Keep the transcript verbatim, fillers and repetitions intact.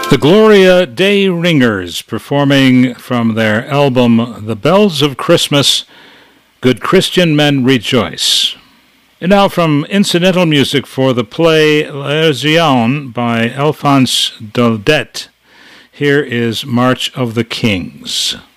The Gloria Day Ringers performing from their album The Bells of Christmas, Good Christian Men Rejoice. And now from incidental music for the play L'Arlésienne by Alphonse Daudet, here is March of the Kings.